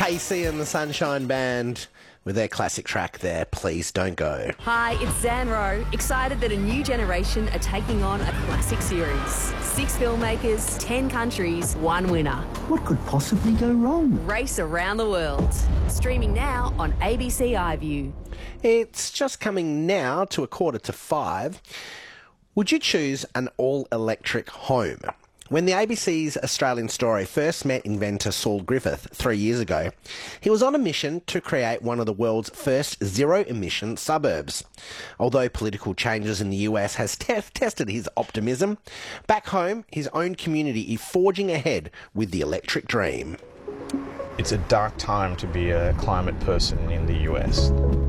KC and the Sunshine Band with their classic track there, Please Don't Go. Hi, it's Zanro. Excited that a new generation are taking on a classic series. 6 filmmakers, 10 countries, 1 winner. What could possibly go wrong? Race around the world. Streaming now on ABC iView. It's just coming now to 4:45. Would you choose an all-electric home? When the ABC's Australian Story first met inventor Saul Griffith 3 years ago, he was on a mission to create one of the world's first zero-emission suburbs. Although political changes in the US has tested his optimism, back home, his own community is forging ahead with the electric dream. It's a dark time to be a climate person in the US.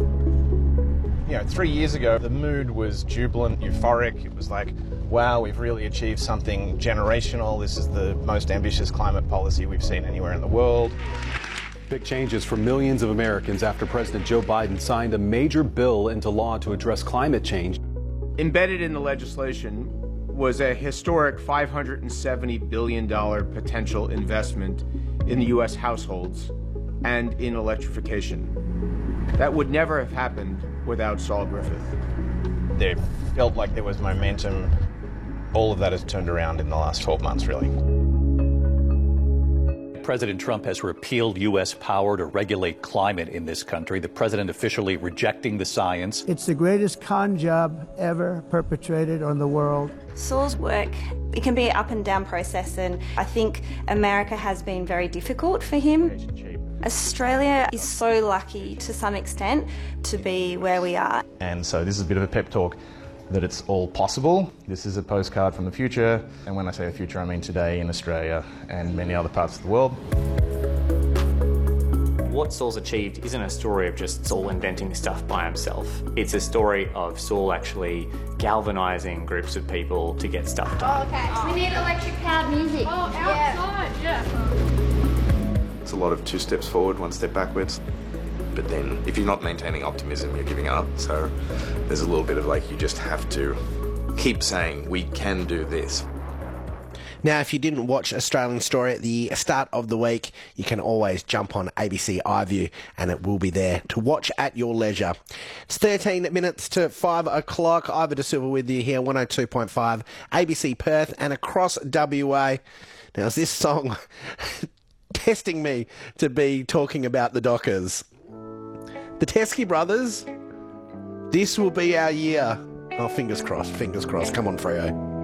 3 years ago, the mood was jubilant, euphoric. It was like, wow, we've really achieved something generational. This is the most ambitious climate policy we've seen anywhere in the world. Big changes for millions of Americans after President Joe Biden signed a major bill into law to address climate change. Embedded in the legislation was a historic $570 billion potential investment in the U.S. households and in electrification. That would never have happened without Saul Griffith. There felt like there was momentum. All of that has turned around in the last 12 months, really. President Trump has repealed U.S. power to regulate climate in this country, the president officially rejecting the science. It's the greatest con job ever perpetrated on the world. Saul's work, it can be an up and down process, and I think America has been very difficult for him. Australia is so lucky to some extent to be where we are. And so this is a bit of a pep talk that it's all possible. This is a postcard from the future. And when I say the future, I mean today in Australia and many other parts of the world. What Saul's achieved isn't a story of just Saul inventing stuff by himself. It's a story of Saul actually galvanising groups of people to get stuff done. Oh, okay. We need electric-powered music. Oh, outside, yeah. It's a lot of 2 steps forward, 1 step backwards. But then if you're not maintaining optimism, you're giving up. So there's a little bit of like, you just have to keep saying, we can do this. Now, if you didn't watch Australian Story at the start of the week, you can always jump on ABC iView and it will be there to watch at your leisure. It's 13 minutes to 5 o'clock. Ivor De Silva with you here, 102.5 ABC Perth and across WA. Now, is this song testing me to be talking about the Dockers? The Teskey Brothers, this will be our year. Oh, fingers crossed, fingers crossed. Come on, Freo.